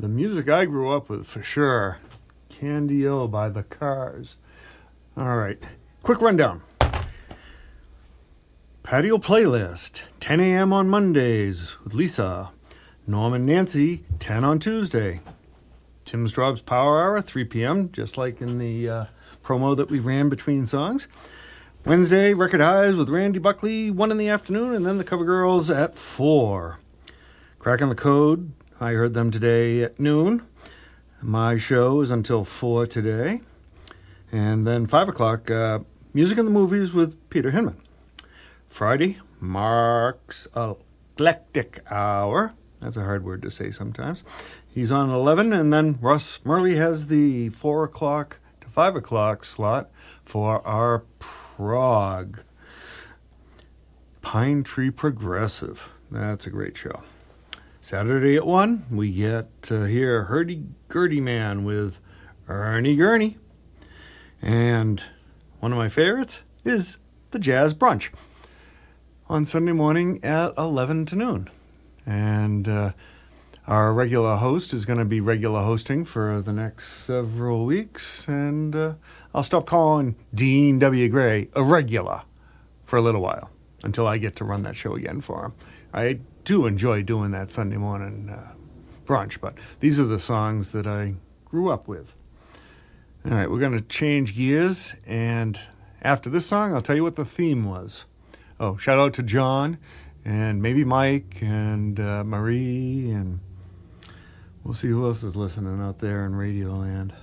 the music I grew up with for sure. Candy-O by the Cars. All right, quick rundown. Patio playlist, 10 a.m. on Mondays with Lisa. Norm and Nancy, 10 on Tuesday. Tim Straub's Power Hour, 3 p.m., just like in the promo that we ran between songs. Wednesday, Record Highs with Randy Buckley, 1 in the afternoon, and then the Cover Girls at 4. Cracking the Code, I heard them today at noon. My show is until 4 today. And then 5 o'clock, Music in the Movies with Peter Hinman. Friday, Mark's Eclectic Hour. That's a hard word to say sometimes. He's on 11, and then Russ Murley has the 4 o'clock to 5 o'clock slot for our prog. Pine Tree Progressive. That's a great show. Saturday at 1, we get to hear Hurdy-Gurdy Man with Ernie Gurney. And one of my favorites is the Jazz Brunch on Sunday morning at 11 to noon. And our regular host is going to be regular hosting for the next several weeks. And I'll stop calling Dean W. Gray a regular for a little while until I get to run that show again for him. I do enjoy doing that Sunday morning brunch, but these are the songs that I grew up with. All right, we're going to change gears, and after this song, I'll tell you what the theme was. Oh, shout out to John, and maybe Mike, and Marie, and we'll see who else is listening out there in Radio Land.